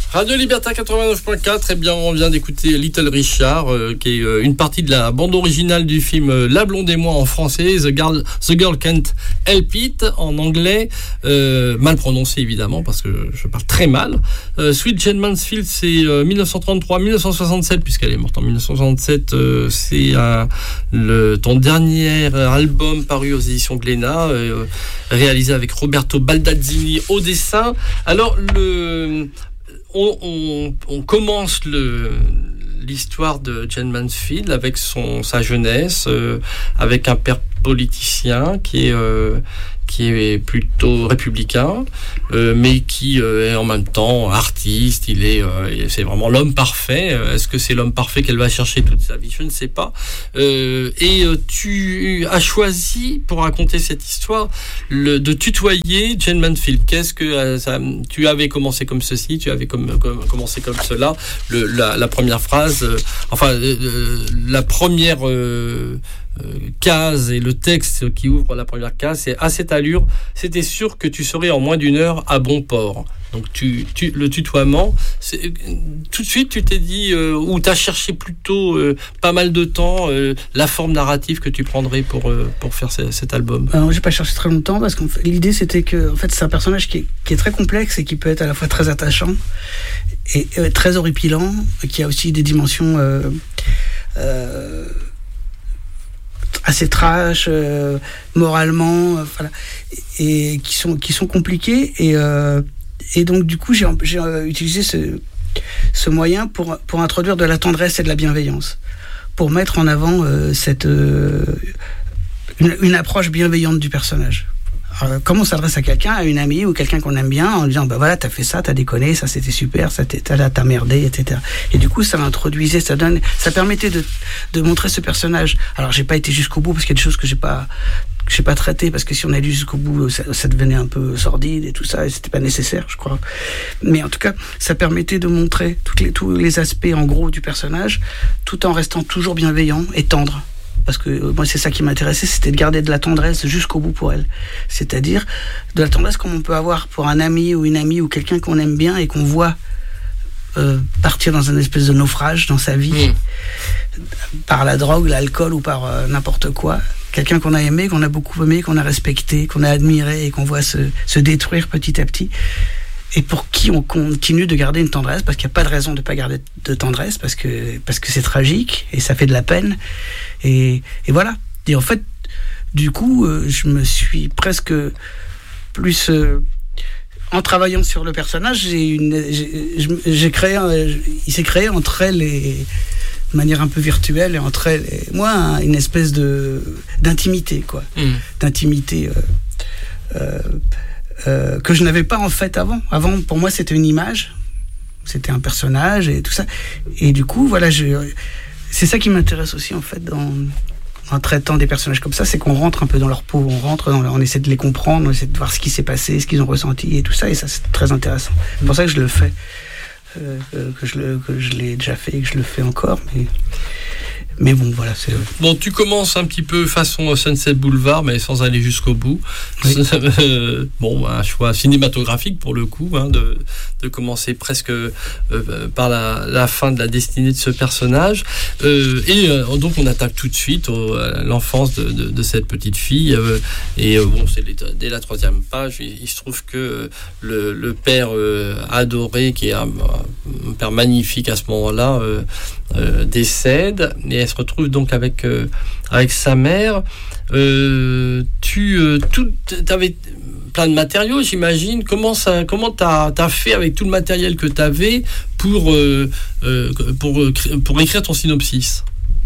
Radio Liberta 89.4, eh bien, on vient d'écouter Little Richard, qui est une partie de la bande originale du film La Blonde et moi en français, The Girl Can't Help It en anglais, mal prononcé évidemment parce que je parle très mal. Sweet Jane Mansfield, c'est 1933-1967, puisqu'elle est morte en 1967, c'est ton dernier album paru aux éditions Glénat, réalisé avec Roberto Baldassini au dessin. Alors, on commence l'histoire de Jane Mansfield avec sa jeunesse, avec un père politicien qui est plutôt républicain, mais qui est en même temps artiste. C'est vraiment l'homme parfait. Est-ce que c'est l'homme parfait qu'elle va chercher toute sa vie ? Je ne sais pas. Et tu as choisi, pour raconter cette histoire, de tutoyer Jane Mansfield. Qu'est-ce que tu avais commencé comme ceci, tu avais commencé comme cela. La première phrase, la première case et le texte qui ouvre la première case, c'est à cette allure, c'était sûr que tu serais en moins d'une heure à bon port. Donc le tutoiement, tout de suite tu t'es dit, ou t'as cherché plutôt pas mal de temps la forme narrative que tu prendrais pour faire cet album. Alors, j'ai pas cherché très longtemps parce que l'idée c'était que c'est un personnage qui est très complexe et qui peut être à la fois très attachant et très horripilant, qui a aussi des dimensions assez trash, moralement, voilà, et qui sont compliqués, et donc du coup j'ai utilisé ce moyen pour introduire de la tendresse et de la bienveillance, pour mettre en avant une approche bienveillante du personnage. Alors, comment on s'adresse à quelqu'un, à une amie ou quelqu'un qu'on aime bien, en disant voilà, t'as fait ça, t'as déconné, ça c'était super, t'as merdé, etc. Et du coup ça introduisait, ça permettait de montrer ce personnage. Alors j'ai pas été jusqu'au bout parce qu'il y a des choses que j'ai pas traitées, parce que si on allait jusqu'au bout ça devenait un peu sordide et tout ça, et c'était pas nécessaire, je crois. Mais en tout cas ça permettait de montrer tous les aspects en gros du personnage, tout en restant toujours bienveillant et tendre. Parce que moi c'est ça qui m'intéressait, c'était de garder de la tendresse jusqu'au bout pour elle. C'est-à-dire de la tendresse comme on peut avoir pour un ami ou une amie ou quelqu'un qu'on aime bien et qu'on voit partir dans une espèce de naufrage dans sa vie, par la drogue, l'alcool ou par n'importe quoi. Quelqu'un qu'on a aimé, qu'on a beaucoup aimé, qu'on a respecté, qu'on a admiré et qu'on voit se détruire petit à petit. Et pour qui on continue de garder une tendresse, parce qu'il n'y a pas de raison de ne pas garder de tendresse, parce que c'est tragique et ça fait de la peine. Et voilà. Et en fait, du coup, je me suis presque plus... en travaillant sur le personnage, il s'est créé entre elle et... de manière un peu virtuelle, et entre elle et moi, une espèce d'intimité, quoi. D'intimité... que je n'avais pas en fait avant. Avant, pour moi, c'était une image, c'était un personnage et tout ça. Et du coup, voilà, c'est ça qui m'intéresse aussi en fait en traitant des personnages comme ça, c'est qu'on rentre un peu dans leur peau, on essaie de les comprendre, on essaie de voir ce qui s'est passé, ce qu'ils ont ressenti et tout ça. Et ça, c'est très intéressant. C'est pour ça que je le fais, que je l'ai déjà fait et que je le fais encore. Mais bon, voilà. Bon, tu commences un petit peu façon Sunset Boulevard, mais sans aller jusqu'au bout. Oui. Un choix cinématographique pour le coup, de commencer presque par la fin de la destinée de ce personnage. Donc on attaque tout de suite à l'enfance de cette petite fille. C'est dès la 3e page, il se trouve que le père adoré, qui est un père magnifique à ce moment-là, décède, et elle se retrouve donc avec sa mère. T'avais plein de matériaux, j'imagine. Comment t'as fait avec tout le matériel que t'avais pour écrire ton synopsis?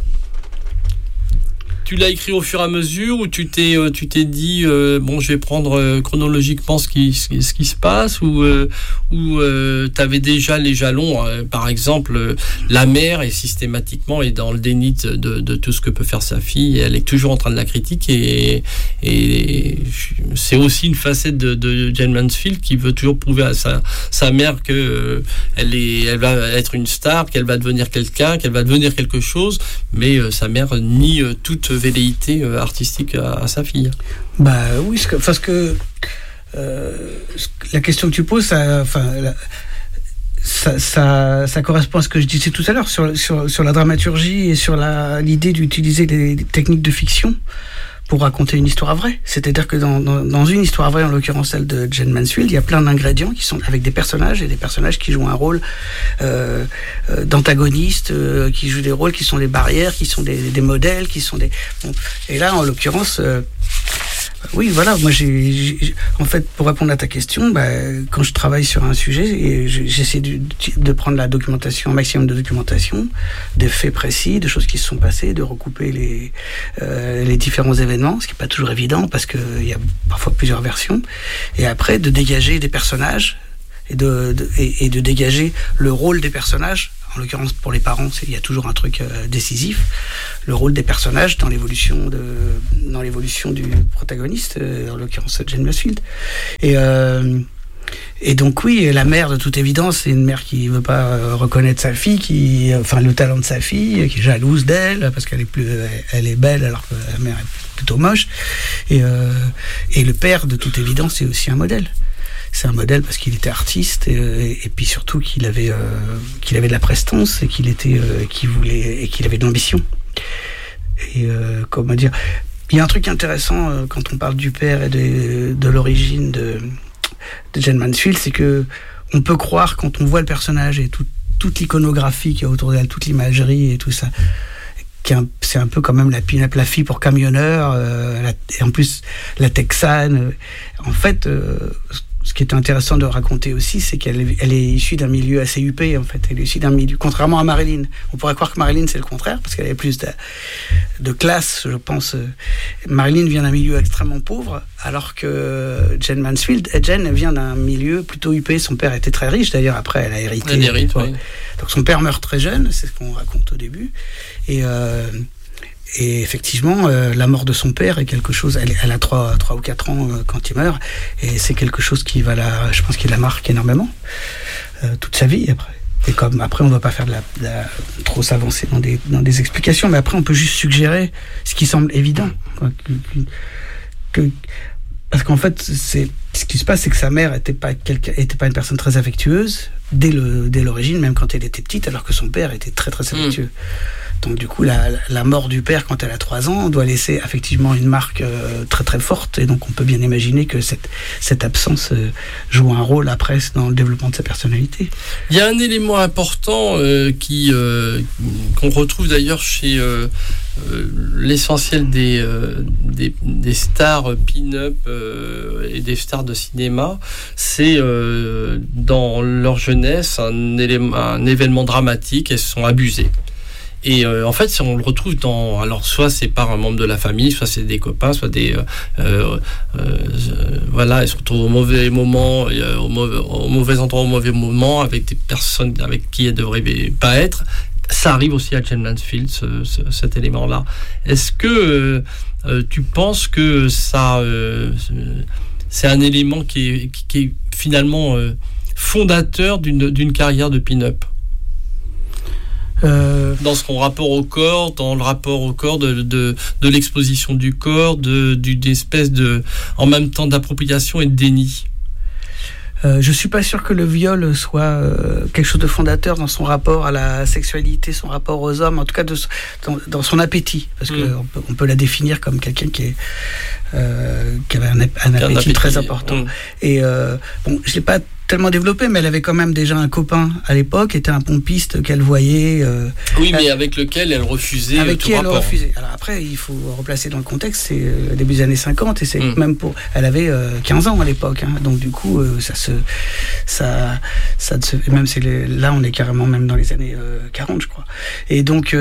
Tu l'as écrit au fur et à mesure, ou tu t'es dit je vais prendre chronologiquement ce qui se passe, ou t'avais déjà les jalons, par exemple la mère est systématiquement dans le déni de tout ce que peut faire sa fille, et elle est toujours en train de la critiquer, et c'est aussi une facette de Jane Mansfield qui veut toujours prouver à sa mère que elle va être une star, qu'elle va devenir quelqu'un, qu'elle va devenir quelque chose, mais sa mère nie toute velléité artistique à sa fille. Bah oui, parce que la question que tu poses, ça correspond à ce que je disais tout à l'heure sur la dramaturgie et sur l'idée d'utiliser des techniques de fiction pour raconter une histoire vraie. C'est-à-dire que dans une histoire vraie, en l'occurrence celle de Jayne Mansfield, il y a plein d'ingrédients qui sont avec des personnages, et des personnages qui jouent un rôle d'antagoniste, qui jouent des rôles qui sont des barrières, qui sont des modèles, qui sont des... Bon. Et là, en l'occurrence... oui, voilà, moi en fait, pour répondre à ta question, quand je travaille sur un sujet, j'essaie de prendre la documentation, un maximum de documentation, des faits précis, de choses qui se sont passées, de recouper les différents événements, ce qui n'est pas toujours évident parce qu'il y a parfois plusieurs versions, et après de dégager des personnages et de dégager le rôle des personnages. En l'occurrence, pour les parents, il y a toujours un truc décisif. Le rôle des personnages dans l'évolution du protagoniste, en l'occurrence Jayne Mansfield. Et donc oui, la mère, de toute évidence, c'est une mère qui veut pas reconnaître sa fille, le talent de sa fille, qui est jalouse d'elle parce qu'elle est belle alors que la mère est plutôt moche. Et le père, de toute évidence, c'est aussi un modèle. C'est un modèle parce qu'il était artiste et puis surtout qu'il avait de la prestance et qu'il avait de l'ambition. Et comment dire, il y a un truc intéressant quand on parle du père et de l'origine de Jayne Mansfield, c'est que on peut croire quand on voit le personnage et toute l'iconographie qu'il y a autour d'elle, toute l'imagerie et tout ça, c'est un peu quand même la fille pour camionneur, et en plus la texane. En fait, ce qui est intéressant de raconter aussi, c'est qu'elle est issue d'un milieu assez huppé, en fait. Elle est issue d'un milieu, contrairement à Marilyn. On pourrait croire que Marilyn, c'est le contraire, parce qu'elle avait plus de classe, je pense. Marilyn vient d'un milieu extrêmement pauvre, alors que Jayne vient d'un milieu plutôt huppé. Son père était très riche, d'ailleurs, après, elle a hérité. Elle hérite, oui. Donc son père meurt très jeune, c'est ce qu'on raconte au début. Et effectivement, la mort de son père est quelque chose. Elle a 3 ou 4 ans quand il meurt, et c'est quelque chose qui je pense qu'il la marque énormément toute sa vie après. Et comme après, on ne va pas faire trop s'avancer dans des explications, mais après, on peut juste suggérer ce qui semble évident, quoi, parce qu'en fait, ce qui se passe, c'est que sa mère était pas une personne très affectueuse dès l'origine, même quand elle était petite, alors que son père était très très affectueux. Donc du coup, la mort du père quand elle a 3 ans doit laisser effectivement une marque très très forte, et donc on peut bien imaginer que cette absence joue un rôle après dans le développement de sa personnalité. Il y a un élément important qu'on retrouve d'ailleurs chez l'essentiel des stars pin-up et des stars de cinéma, c'est dans leur jeunesse un événement dramatique, elles se sont abusées. Et en fait, on le retrouve alors soit c'est par un membre de la famille, soit c'est des copains, soit des voilà, elles se retrouvent au mauvais moment, au mauvais endroit, au mauvais moment, avec des personnes avec qui elles devraient pas être. Ça arrive aussi à Jayne Mansfield, cet élément-là. Est-ce que tu penses que ça, c'est un élément qui est finalement fondateur d'une carrière de pin-up? Dans son rapport au corps, dans le rapport au corps de l'exposition du corps, d'une espèce en même temps d'appropriation et de déni. Je suis pas sûr que le viol soit quelque chose de fondateur dans son rapport à la sexualité, son rapport aux hommes, en tout cas dans son appétit, parce qu'on peut la définir comme quelqu'un qui avait un appétit très important. Et je l'ai pas tellement développé, mais elle avait quand même déjà un copain à l'époque, était un pompiste qu'elle voyait. Oui, mais avec lequel elle refusait avec tout qui rapport. Elle refusait. Alors après, il faut replacer dans le contexte, c'est début des années 50, et c'est même elle avait 15 ans à l'époque, hein, donc du coup, là, on est carrément même dans les années 40, je crois. Et donc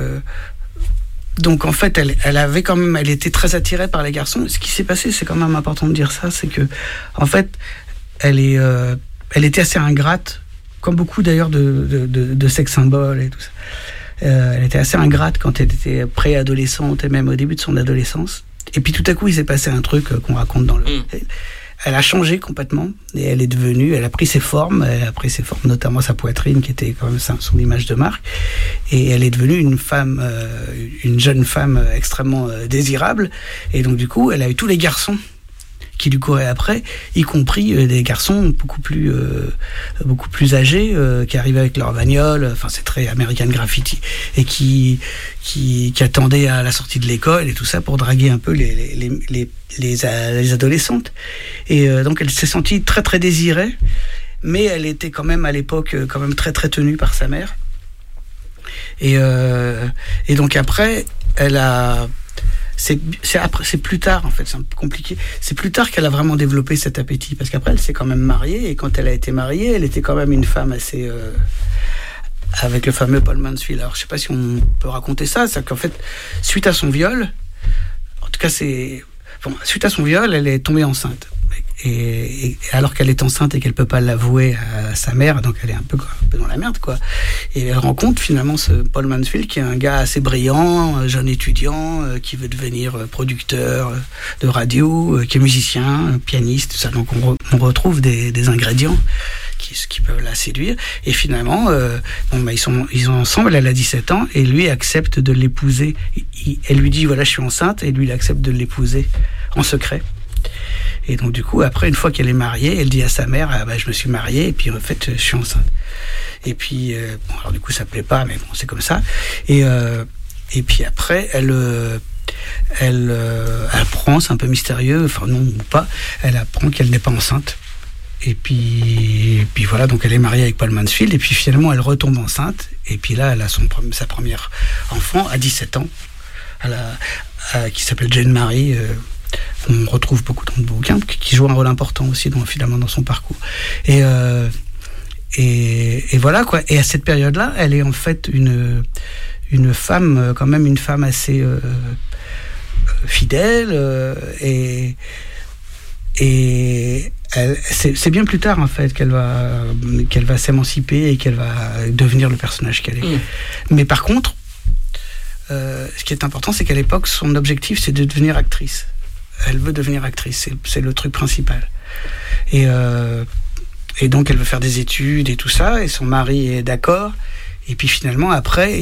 en fait, elle était très attirée par les garçons. Ce qui s'est passé, c'est quand même important de dire ça, c'est que, en fait, elle était assez ingrate, comme beaucoup d'ailleurs de sex symboles et tout ça. Elle était assez ingrate quand elle était préadolescente et même au début de son adolescence. Et puis tout à coup, il s'est passé un truc qu'on raconte dans le... Elle a changé complètement et elle a pris ses formes, notamment sa poitrine qui était quand même son image de marque, et elle est devenue une jeune femme extrêmement désirable, et donc du coup, elle a eu tous les garçons qui lui couraient après, y compris des garçons beaucoup plus âgés qui arrivaient avec leur bagnole. Enfin, c'est très American Graffiti, et qui attendaient à la sortie de l'école et tout ça pour draguer un peu les adolescentes. Et donc elle s'est sentie très très désirée, mais elle était quand même à l'époque quand même très très tenue par sa mère. Et donc après, c'est plus tard, en fait, c'est un peu compliqué. C'est plus tard qu'elle a vraiment développé cet appétit, parce qu'après elle s'est quand même mariée, et quand elle a été mariée, elle était quand même une femme assez avec le fameux Paul Mansfield. Alors je sais pas si on peut raconter ça, c'est qu'en fait, suite à son viol, en tout cas suite à son viol, elle est tombée enceinte. Et alors qu'elle est enceinte et qu'elle peut pas l'avouer à sa mère, donc elle est un peu dans la merde, quoi. Et elle rencontre finalement ce Paul Mansfield, qui est un gars assez brillant, jeune étudiant, qui veut devenir producteur de radio, qui est musicien, pianiste, tout ça. Donc on retrouve des ingrédients qui peuvent la séduire. Et finalement, ils sont ensemble. Elle a 17 ans et lui accepte de l'épouser. Elle lui dit voilà, je suis enceinte, et lui il accepte de l'épouser en secret. Et donc du coup, après, une fois qu'elle est mariée, elle dit à sa mère je me suis mariée, et puis en fait je suis enceinte. Et puis alors du coup ça plaît pas, mais bon, c'est comme ça. Et puis après elle apprend, c'est un peu mystérieux, enfin non ou pas, elle apprend qu'elle n'est pas enceinte. Et puis voilà, donc elle est mariée avec Paul Mansfield, et puis finalement elle retombe enceinte, et puis là elle a sa première enfant à 17 ans, qui s'appelle Jane Marie. On retrouve beaucoup dans le bouquin, qui joue un rôle important aussi finalement dans son parcours. Et voilà, quoi. Et à cette période-là, elle est en fait une femme, quand même une femme assez fidèle, et c'est bien plus tard en fait qu'elle va s'émanciper et qu'elle va devenir le personnage qu'elle est. Mais par contre, ce qui est important, c'est qu'à l'époque, son objectif, c'est de devenir actrice. Elle veut devenir actrice, c'est le truc principal. Et donc elle veut faire des études et tout ça, et son mari est d'accord. Et puis finalement, après,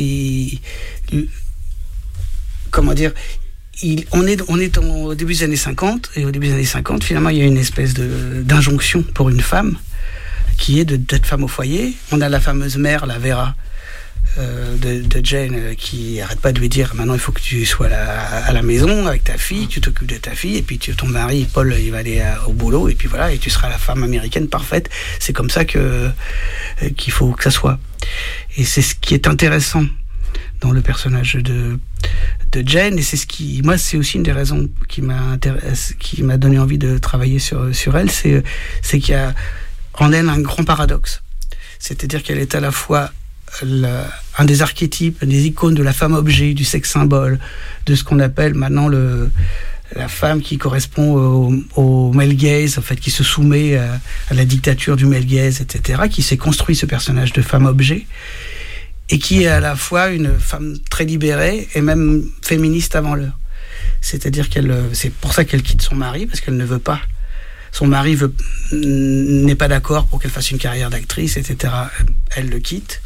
on est au début des années 50, et au début des années 50, finalement, il y a une espèce d'injonction pour une femme, qui est d'être femme au foyer. On a la fameuse mère, la Vera, de Jane, qui arrête pas de lui dire maintenant il faut que tu sois à la maison avec ta fille, tu t'occupes de ta fille, et puis ton mari Paul il va aller au boulot, et puis voilà, et tu seras la femme américaine parfaite. C'est comme ça qu'il faut que ça soit. Et c'est ce qui est intéressant dans le personnage de Jane, et c'est c'est aussi une des raisons qui m'a donné envie de travailler sur elle, c'est qu'il y a en elle un grand paradoxe. C'est-à-dire qu'elle est à la fois un des archétypes, des icônes de la femme objet, du sexe symbole, de ce qu'on appelle maintenant la femme qui correspond au male gaze, en fait, qui se soumet à la dictature du male gaze, etc., qui s'est construit ce personnage de femme objet, et qui est à la fois une femme très libérée et même féministe avant l'heure. C'est-à-dire c'est pour ça qu'elle quitte son mari, parce qu'elle ne veut pas. Son mari n'est pas d'accord pour qu'elle fasse une carrière d'actrice, etc. Elle le quitte.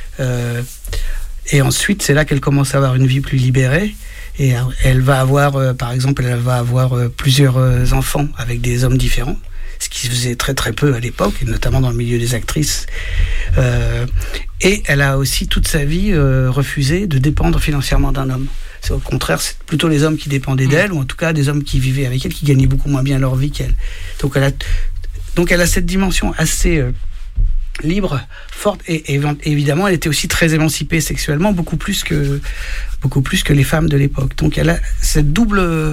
Et ensuite, c'est là qu'elle commence à avoir une vie plus libérée, et elle va avoir, par exemple, plusieurs enfants avec des hommes différents, ce qui se faisait très très peu à l'époque, et notamment dans le milieu des actrices. Et elle a aussi toute sa vie refusé de dépendre financièrement d'un homme. C'est au contraire, c'est plutôt les hommes qui dépendaient d'elle, ou en tout cas des hommes qui vivaient avec elle, qui gagnaient beaucoup moins bien leur vie qu'elle. Donc elle a cette dimension assez libre, forte, et évidemment elle était aussi très émancipée sexuellement, beaucoup plus que les femmes de l'époque. Donc elle a cette double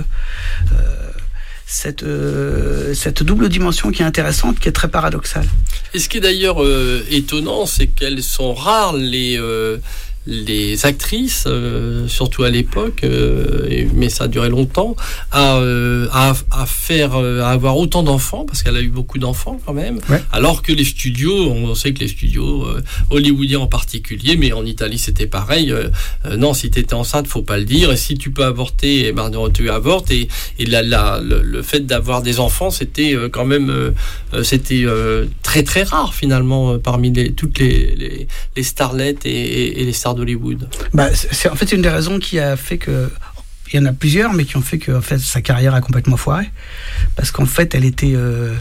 dimension qui est intéressante, qui est très paradoxale. Et ce qui est d'ailleurs étonnant, c'est qu'elles sont rares les actrices, surtout à l'époque, mais ça a duré longtemps, à avoir autant d'enfants, parce qu'elle a eu beaucoup d'enfants quand même, ouais. Alors que les studios, on sait que les studios hollywoodiens en particulier, mais en Italie c'était pareil, non, si tu étais enceinte, faut pas le dire, et si tu peux avorter, tu avortes, et le fait d'avoir des enfants, c'était quand même très très rare finalement parmi toutes les starlettes et les stars d'Hollywood. En fait, c'est une des raisons qui a fait que il y en a plusieurs, mais qui ont fait que en fait, sa carrière a complètement foiré. Parce qu'en fait, elle était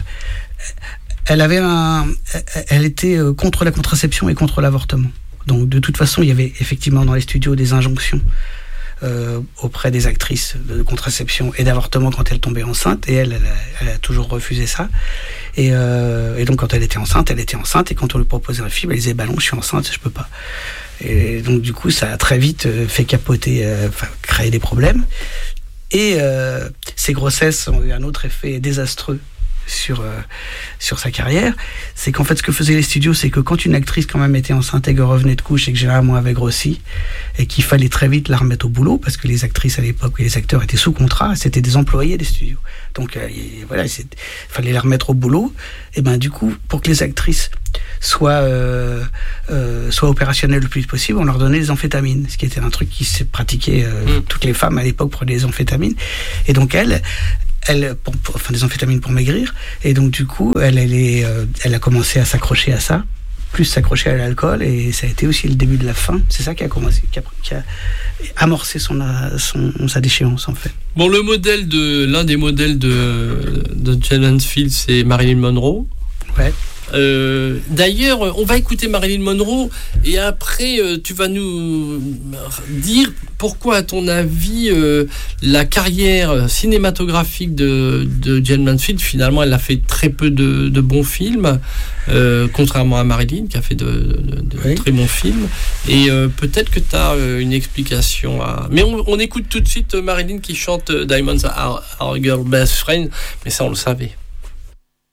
contre la contraception et contre l'avortement. Donc de toute façon, il y avait effectivement dans les studios des injonctions auprès des actrices de contraception et d'avortement quand elles tombaient enceintes, et elle a toujours refusé ça. Et donc quand elle était enceinte, et quand on lui proposait un film, elle disait bah non, je suis enceinte, je peux pas. Et donc du coup, ça a très vite fait capoter, créer des problèmes. Et ces grossesses ont eu un autre effet désastreux sur sa carrière. C'est qu'en fait, ce que faisaient les studios, c'est que quand une actrice quand même était enceinte et que revenait de couche et que généralement avait grossi, et qu'il fallait très vite la remettre au boulot, parce que les actrices à l'époque et les acteurs étaient sous contrat, c'était des employés des studios. Donc voilà, il fallait la remettre au boulot. Et ben du coup, pour que les actrices soient opérationnelles le plus possible, on leur donnait des amphétamines, ce qui était un truc qui s'est pratiqué. Toutes les femmes à l'époque prenaient des amphétamines, et donc elle, des amphétamines pour maigrir, et donc du coup elle a commencé à s'accrocher à ça, plus s'accrocher à l'alcool, et ça a été aussi le début de la fin. C'est ça qui a commencé, qui a amorcé sa déchéance en fait. Bon, l'un des modèles de Jane Mansfield, c'est Marilyn Monroe. Ouais. D'ailleurs, on va écouter Marilyn Monroe, et après tu vas nous dire pourquoi, à ton avis, la carrière cinématographique de Jane Mansfield, finalement, elle a fait très peu de bons films, contrairement à Marilyn, qui a fait de très bons films. Et peut-être que tu as une explication à... Mais on écoute tout de suite Marilyn qui chante Diamonds Are Your Best Friend, mais ça, on le savait.